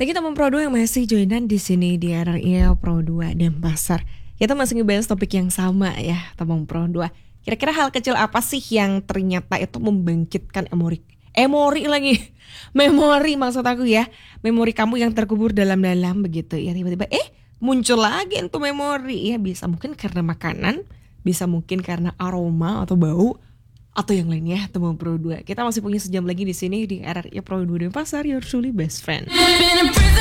Lagi teman Pro 2 yang masih joinan di sini di RRI Pro 2 Denpasar. Kita masih ngebahas topik yang sama ya, teman Pro 2. Kira-kira hal kecil apa sih yang ternyata itu membangkitkan memori lagi. Memori maksud aku ya. Memori kamu yang terkubur dalam-dalam begitu ya. Tiba-tiba muncul lagi itu memori ya. Bisa mungkin karena makanan, bisa mungkin karena aroma atau bau, atau yang lainnya teman Pro 2. Kita masih punya sejam lagi di sini di RRI Pro 2 Denpasar, your truly best friend.